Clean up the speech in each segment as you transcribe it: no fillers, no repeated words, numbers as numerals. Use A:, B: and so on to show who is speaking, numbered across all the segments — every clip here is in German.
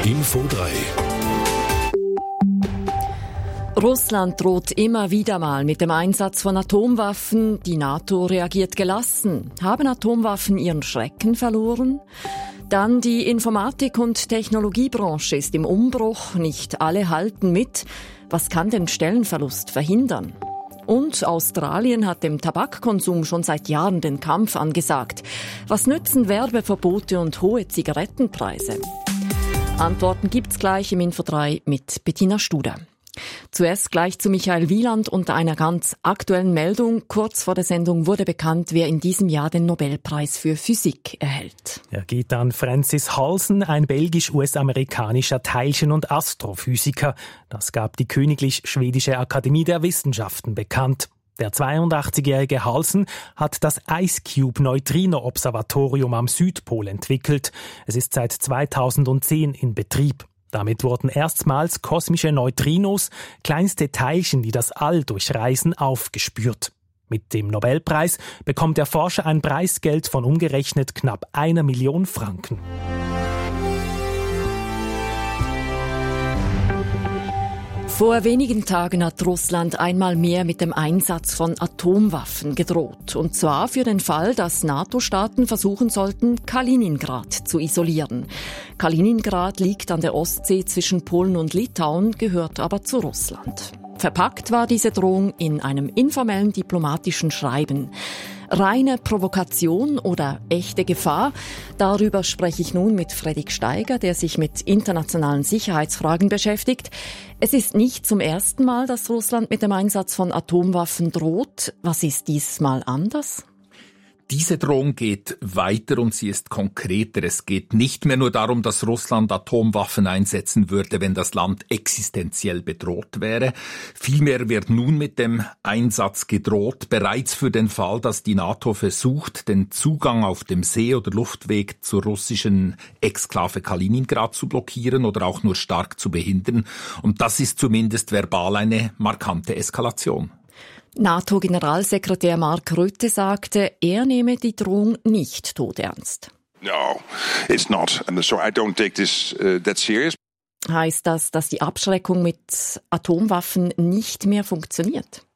A: Info 3.
B: Russland droht immer wieder mal mit dem Einsatz von Atomwaffen. Die NATO reagiert gelassen. Haben Atomwaffen ihren Schrecken verloren? Dann die Informatik- und Technologiebranche ist im Umbruch. Nicht alle halten mit. Was kann den Stellenverlust verhindern? Und Australien hat dem Tabakkonsum schon seit Jahren den Kampf angesagt. Was nützen Werbeverbote und hohe Zigarettenpreise? Antworten gibt's gleich im Info 3 mit Bettina Studer. Zuerst gleich zu Michael Wieland und einer ganz aktuellen Meldung. Kurz vor der Sendung wurde bekannt, wer in diesem Jahr den Nobelpreis für Physik erhält.
C: Er geht an Francis Halsen, ein belgisch-US-amerikanischer Teilchen- und Astrophysiker. Das gab die Königlich Schwedische Akademie der Wissenschaften bekannt. Der 82-jährige Halsen hat das IceCube-Neutrino-Observatorium am Südpol entwickelt. Es ist seit 2010 in Betrieb. Damit wurden erstmals kosmische Neutrinos, kleinste Teilchen, die das All durchreisen, aufgespürt. Mit dem Nobelpreis bekommt der Forscher ein Preisgeld von umgerechnet knapp 1 Million Franken.
B: Vor wenigen Tagen hat Russland einmal mehr mit dem Einsatz von Atomwaffen gedroht. Und zwar für den Fall, dass NATO-Staaten versuchen sollten, Kaliningrad zu isolieren. Kaliningrad liegt an der Ostsee zwischen Polen und Litauen, gehört aber zu Russland. Verpackt war diese Drohung in einem informellen diplomatischen Schreiben. Reine Provokation oder echte Gefahr? Darüber spreche ich nun mit Fredrik Steiger, der sich mit internationalen Sicherheitsfragen beschäftigt. Es ist nicht zum ersten Mal, dass Russland mit dem Einsatz von Atomwaffen droht. Was ist dieses Mal anders?
D: Diese Drohung geht weiter und sie ist konkreter. Es geht nicht mehr nur darum, dass Russland Atomwaffen einsetzen würde, wenn das Land existenziell bedroht wäre. Vielmehr wird nun mit dem Einsatz gedroht, bereits für den Fall, dass die NATO versucht, den Zugang auf dem See- oder Luftweg zur russischen Exklave Kaliningrad zu blockieren oder auch nur stark zu behindern. Und das ist zumindest verbal eine markante Eskalation.
B: NATO-Generalsekretär Mark Rutte sagte, er nehme die Drohung nicht todernst.
E: No, it's not. So I don't take this that serious.
B: Heißt das, dass die Abschreckung mit Atomwaffen nicht mehr funktioniert?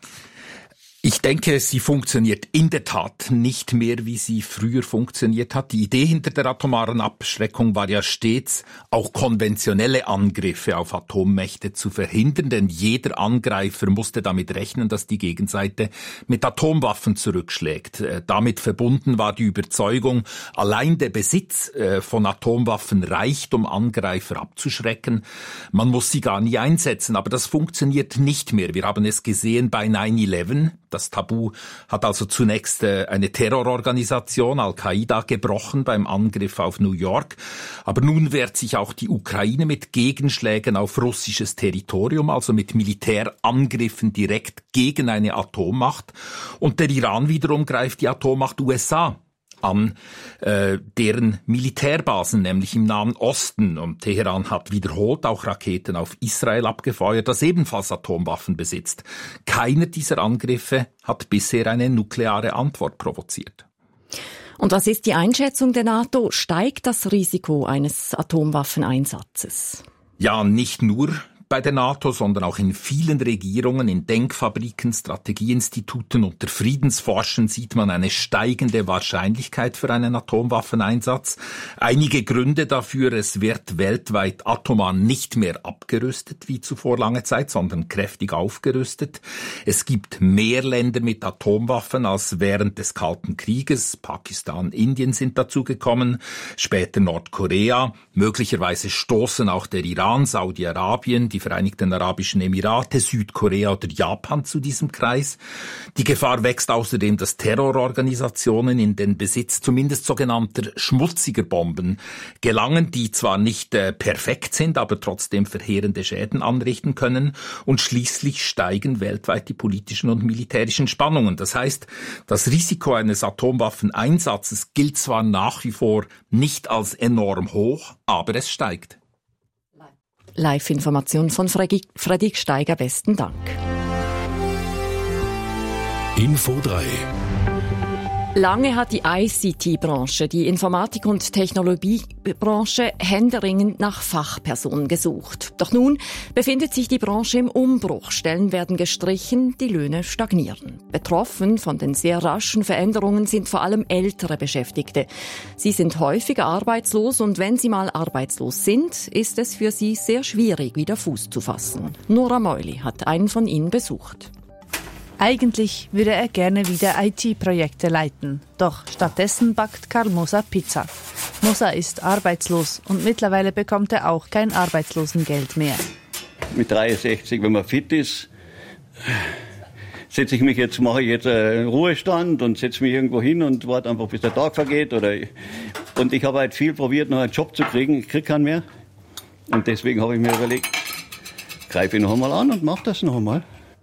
D: Ich denke, sie funktioniert in der Tat nicht mehr, wie sie früher funktioniert hat. Die Idee hinter der atomaren Abschreckung war ja stets, auch konventionelle Angriffe auf Atommächte zu verhindern, denn jeder Angreifer musste damit rechnen, dass die Gegenseite mit Atomwaffen zurückschlägt. Damit verbunden war die Überzeugung, allein der Besitz von Atomwaffen reicht, um Angreifer abzuschrecken. Man muss sie gar nie einsetzen, aber das funktioniert nicht mehr. Wir haben es gesehen bei 9/11. Das Tabu hat also zunächst eine Terrororganisation, Al-Qaida, gebrochen beim Angriff auf New York. Aber nun wehrt sich auch die Ukraine mit Gegenschlägen auf russisches Territorium, also mit Militärangriffen direkt gegen eine Atommacht. Und der Iran wiederum greift die Atommacht USA an, deren Militärbasen, nämlich im Nahen Osten. Und Teheran hat wiederholt auch Raketen auf Israel abgefeuert, das ebenfalls Atomwaffen besitzt. Keiner dieser Angriffe hat bisher eine nukleare Antwort provoziert.
B: Und was ist die Einschätzung der NATO? Steigt das Risiko eines Atomwaffeneinsatzes?
D: Ja, nicht nur bei der NATO, sondern auch in vielen Regierungen, in Denkfabriken, Strategieinstituten, unter Friedensforschern sieht man eine steigende Wahrscheinlichkeit für einen Atomwaffeneinsatz. Einige Gründe dafür: es wird weltweit atomar nicht mehr abgerüstet wie zuvor lange Zeit, sondern kräftig aufgerüstet. Es gibt mehr Länder mit Atomwaffen als während des Kalten Krieges. Pakistan, Indien sind dazugekommen, später Nordkorea. Möglicherweise stoßen auch der Iran, Saudi-Arabien, die Vereinigten Arabischen Emirate, Südkorea oder Japan zu diesem Kreis. Die Gefahr wächst außerdem, dass Terrororganisationen in den Besitz zumindest sogenannter schmutziger Bomben gelangen, die zwar nicht perfekt sind, aber trotzdem verheerende Schäden anrichten können. Und schließlich steigen weltweit die politischen und militärischen Spannungen. Das heißt, das Risiko eines Atomwaffeneinsatzes gilt zwar nach wie vor nicht als enorm hoch, aber es steigt.
B: Live-Information von Fredrik Steiger, besten Dank.
A: Info 3.
B: Lange hat die ICT-Branche, die Informatik- und Technologiebranche, händeringend nach Fachpersonen gesucht. Doch nun befindet sich die Branche im Umbruch. Stellen werden gestrichen, die Löhne stagnieren. Betroffen von den sehr raschen Veränderungen sind vor allem ältere Beschäftigte. Sie sind häufiger arbeitslos und wenn sie mal arbeitslos sind, ist es für sie sehr schwierig, wieder Fuß zu fassen. Nora Meuli hat einen von ihnen besucht.
A: Eigentlich würde er gerne wieder IT-Projekte leiten. Doch stattdessen backt Karl Moser Pizza. Moser ist arbeitslos und mittlerweile bekommt er auch kein Arbeitslosengeld mehr.
F: Mit 63, wenn man fit ist, mache ich jetzt einen Ruhestand und setze mich irgendwo hin und warte einfach, bis der Tag vergeht. Und ich habe halt viel probiert, noch einen Job zu kriegen. Ich kriege keinen mehr. Und deswegen habe ich mir überlegt, greife ich noch einmal an und mache das noch einmal.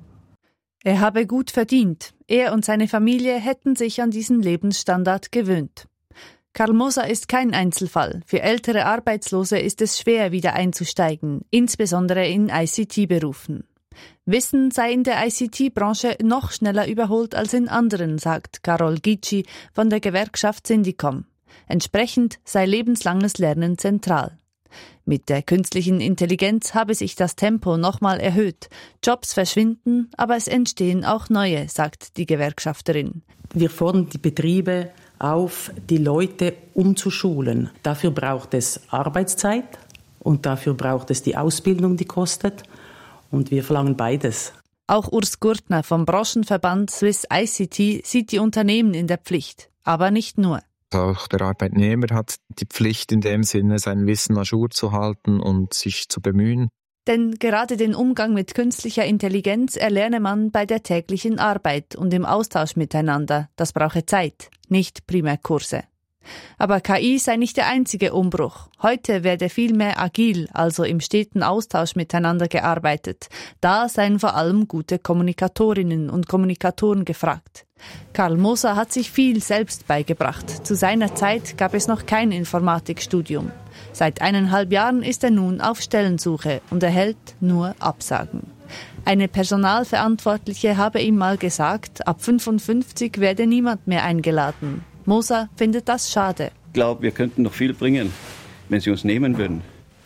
A: Er habe gut verdient. Er und seine Familie hätten sich an diesen Lebensstandard gewöhnt. Karl Moser ist kein Einzelfall. Für ältere Arbeitslose ist es schwer, wieder einzusteigen, insbesondere in ICT-Berufen. Wissen sei in der ICT-Branche noch schneller überholt als in anderen, sagt Carol Gitschi von der Gewerkschaft Syndicom. Entsprechend sei lebenslanges Lernen zentral. Mit der künstlichen Intelligenz habe sich das Tempo nochmal erhöht. Jobs verschwinden, aber es entstehen auch neue, sagt die Gewerkschafterin.
G: Wir fordern die Betriebe auf, die Leute umzuschulen. Dafür braucht es Arbeitszeit und dafür braucht es die Ausbildung, die kostet. Und wir verlangen beides.
A: Auch Urs Gurtner vom Branchenverband Swiss ICT sieht die Unternehmen in der Pflicht. Aber nicht nur.
H: Auch der Arbeitnehmer hat die Pflicht, in dem Sinne sein Wissen à jour zu halten und sich zu bemühen.
A: Denn gerade den Umgang mit künstlicher Intelligenz erlerne man bei der täglichen Arbeit und im Austausch miteinander. Das brauche Zeit, nicht Primärkurse. Aber KI sei nicht der einzige Umbruch. Heute werde viel mehr agil, also im steten Austausch miteinander gearbeitet. Da seien vor allem gute Kommunikatorinnen und Kommunikatoren gefragt. Karl Moser hat sich viel selbst beigebracht. Zu seiner Zeit gab es noch kein Informatikstudium. Seit 1,5 Jahren ist er nun auf Stellensuche und erhält nur Absagen. Eine Personalverantwortliche habe ihm mal gesagt, ab 55 werde niemand mehr eingeladen. Moser findet das schade.
F: Ich glaube, wir könnten noch viel bringen, wenn sie uns nehmen würden.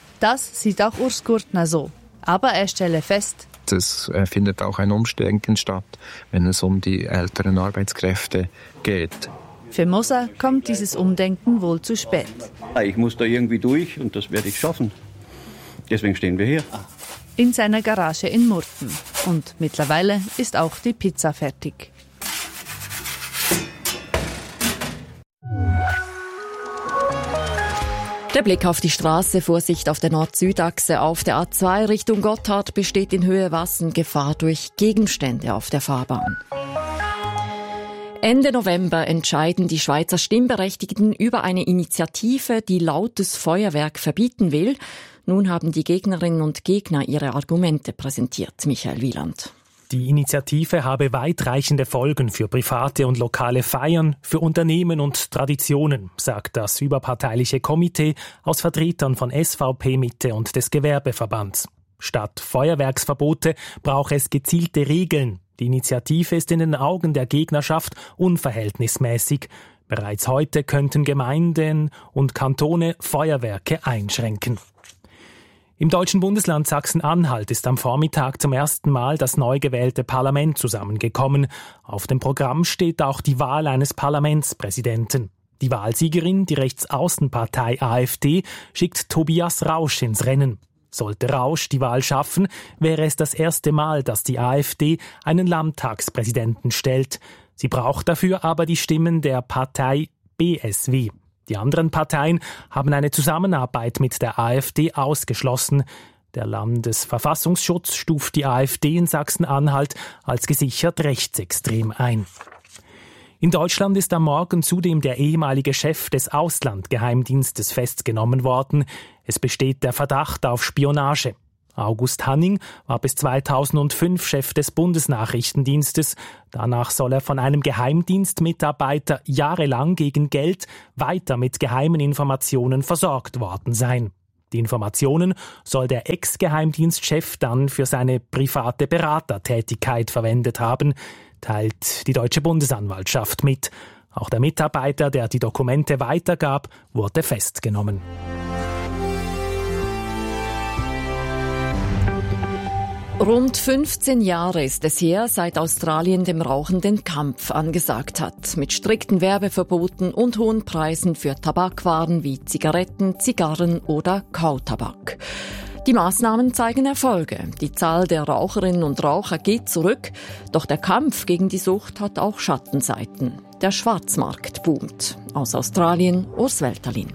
A: Das sieht auch Urs Gurtner so. Aber er stelle fest,
H: es findet auch ein Umdenken statt, wenn es um die älteren Arbeitskräfte geht.
A: Für Moser kommt dieses Umdenken wohl zu spät.
F: Ich muss da irgendwie durch und das werde ich schaffen. Deswegen stehen wir hier.
A: In seiner Garage in Murten. Und mittlerweile ist auch die Pizza fertig.
B: Der Blick auf die Straße, Vorsicht auf der Nord-Süd-Achse, auf der A2 Richtung Gotthard besteht in Höhe Wassen Gefahr durch Gegenstände auf der Fahrbahn. Ende November entscheiden die Schweizer Stimmberechtigten über eine Initiative, die lautes Feuerwerk verbieten will. Nun haben die Gegnerinnen und Gegner ihre Argumente präsentiert. Michael Wieland.
C: Die Initiative habe weitreichende Folgen für private und lokale Feiern, für Unternehmen und Traditionen, sagt das überparteiliche Komitee aus Vertretern von SVP Mitte und des Gewerbeverbands. Statt Feuerwerksverbote brauche es gezielte Regeln. Die Initiative ist in den Augen der Gegnerschaft unverhältnismäßig. Bereits heute könnten Gemeinden und Kantone Feuerwerke einschränken. Im deutschen Bundesland Sachsen-Anhalt ist am Vormittag zum ersten Mal das neu gewählte Parlament zusammengekommen. Auf dem Programm steht auch die Wahl eines Parlamentspräsidenten. Die Wahlsiegerin, die Rechtsaußenpartei AfD, schickt Tobias Rausch ins Rennen. Sollte Rausch die Wahl schaffen, wäre es das erste Mal, dass die AfD einen Landtagspräsidenten stellt. Sie braucht dafür aber die Stimmen der Partei BSW. Die anderen Parteien haben eine Zusammenarbeit mit der AfD ausgeschlossen. Der Landesverfassungsschutz stuft die AfD in Sachsen-Anhalt als gesichert rechtsextrem ein. In Deutschland ist am Morgen zudem der ehemalige Chef des Auslandgeheimdienstes festgenommen worden. Es besteht der Verdacht auf Spionage. August Hanning war bis 2005 Chef des Bundesnachrichtendienstes. Danach soll er von einem Geheimdienstmitarbeiter jahrelang gegen Geld weiter mit geheimen Informationen versorgt worden sein. Die Informationen soll der Ex-Geheimdienstchef dann für seine private Beratertätigkeit verwendet haben, teilt die Deutsche Bundesanwaltschaft mit. Auch der Mitarbeiter, der die Dokumente weitergab, wurde festgenommen.
B: Rund 15 Jahre ist es her, seit Australien dem Rauchen den Kampf angesagt hat. Mit strikten Werbeverboten und hohen Preisen für Tabakwaren wie Zigaretten, Zigarren oder Kautabak. Die Maßnahmen zeigen Erfolge. Die Zahl der Raucherinnen und Raucher geht zurück. Doch der Kampf gegen die Sucht hat auch Schattenseiten. Der Schwarzmarkt boomt. Aus Australien, Urs Welterlin.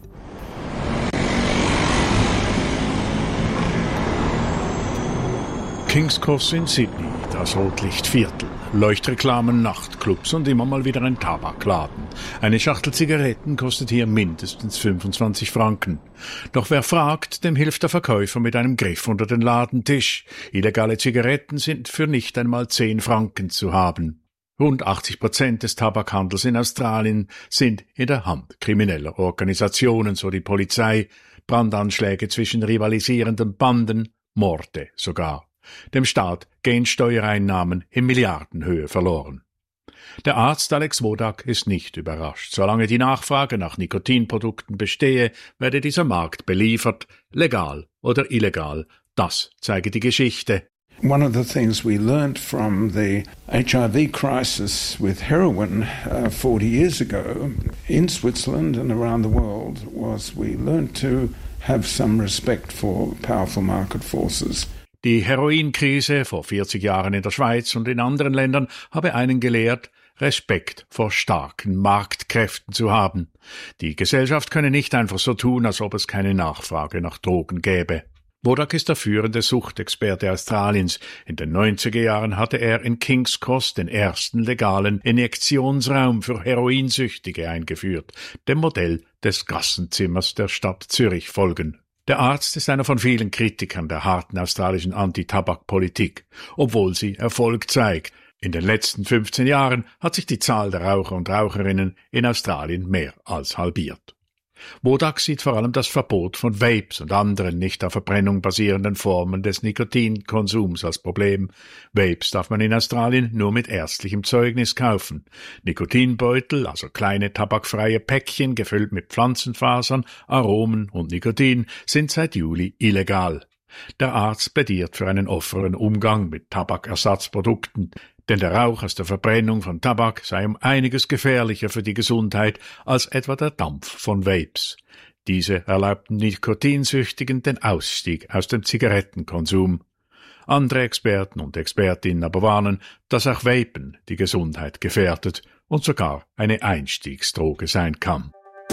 I: King's Cross in Sydney, das Rotlichtviertel. Leuchtreklamen, Nachtclubs und immer mal wieder ein Tabakladen. Eine Schachtel Zigaretten kostet hier mindestens 25 Franken. Doch wer fragt, dem hilft der Verkäufer mit einem Griff unter den Ladentisch. Illegale Zigaretten sind für nicht einmal 10 Franken zu haben. Rund 80% des Tabakhandels in Australien sind in der Hand krimineller Organisationen, so die Polizei. Brandanschläge zwischen rivalisierenden Banden, Morde sogar. Dem Staat gehen Steuereinnahmen in Milliardenhöhe verloren. Der Arzt Alex Wodak ist nicht überrascht. Solange die Nachfrage nach Nikotinprodukten bestehe, werde dieser Markt beliefert, legal oder illegal. Das zeige die Geschichte.
J: One of the things we learnt from the HIV crisis with heroin 40 years ago in Switzerland and around the world was we learnt to have some respect for powerful market forces.
I: Die Heroinkrise vor 40 Jahren in der Schweiz und in anderen Ländern habe einen gelehrt, Respekt vor starken Marktkräften zu haben. Die Gesellschaft könne nicht einfach so tun, als ob es keine Nachfrage nach Drogen gäbe. Wodak ist der führende Suchtexperte Australiens. In den 90er Jahren hatte er in King's Cross den ersten legalen Injektionsraum für Heroinsüchtige eingeführt, dem Modell des Gassenzimmers der Stadt Zürich folgen. Der Arzt ist einer von vielen Kritikern der harten australischen Anti-Tabak-Politik, obwohl sie Erfolg zeigt. In den letzten 15 Jahren hat sich die Zahl der Raucher und Raucherinnen in Australien mehr als halbiert. Wodak sieht vor allem das Verbot von Vapes und anderen nicht auf Verbrennung basierenden Formen des Nikotinkonsums als Problem. Vapes darf man in Australien nur mit ärztlichem Zeugnis kaufen. Nikotinbeutel, also kleine tabakfreie Päckchen gefüllt mit Pflanzenfasern, Aromen und Nikotin, sind seit Juli illegal. Der Arzt plädiert für einen offenen Umgang mit Tabakersatzprodukten, denn der Rauch aus der Verbrennung von Tabak sei um einiges gefährlicher für die Gesundheit als etwa der Dampf von Vapes. Diese erlaubten Nikotinsüchtigen den Ausstieg aus dem Zigarettenkonsum. Andere Experten und Expertinnen aber warnen, dass auch Vapen die Gesundheit gefährdet und sogar eine Einstiegsdroge sein kann.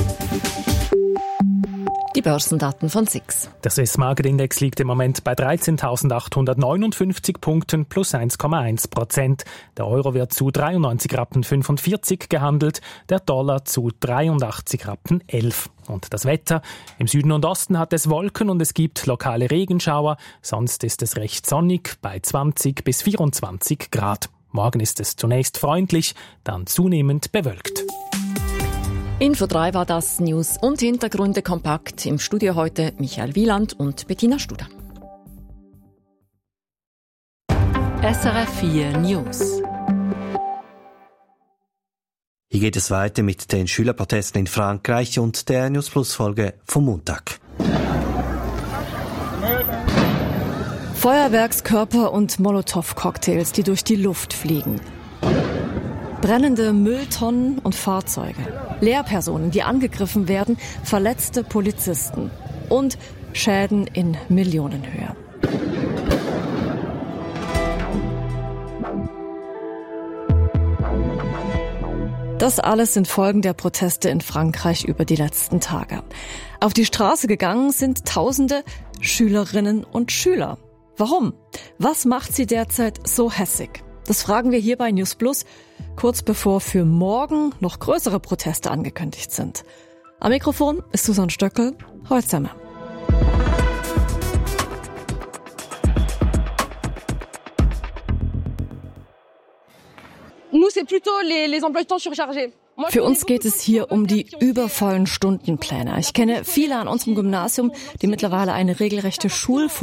B: Die Börsendaten von SIX.
C: Der Swiss Market Index liegt im Moment bei 13.859 Punkten plus 1,1%. Der Euro wird zu 93,45 Rappen gehandelt, der Dollar zu 83,11 Rappen. Und das Wetter? Im Süden und Osten hat es Wolken und es gibt lokale Regenschauer. Sonst ist es recht sonnig bei 20 bis 24 Grad. Morgen ist es zunächst freundlich, dann zunehmend bewölkt.
B: Info 3 war das, News und Hintergründe kompakt. Im Studio heute Michael Wieland und Bettina Studer. SRF 4 News.
K: Hier geht es weiter mit den Schülerprotesten in Frankreich und der News Plus Folge vom Montag.
L: Feuerwerkskörper und Molotow-Cocktails, die durch die Luft fliegen. Brennende Mülltonnen und Fahrzeuge. Lehrpersonen, die angegriffen werden, verletzte Polizisten und Schäden in Millionenhöhe. Das alles sind Folgen der Proteste in Frankreich über die letzten Tage. Auf die Straße gegangen sind Tausende Schülerinnen und Schüler. Warum? Was macht sie derzeit so hässig? Das fragen wir hier bei News Plus, kurz bevor für morgen noch größere Proteste angekündigt sind. Am Mikrofon ist Susanne Stöckel. Heute zusammen. Für uns geht es hier um die übervollen Stundenpläne. Ich kenne viele an unserem Gymnasium, die mittlerweile eine regelrechte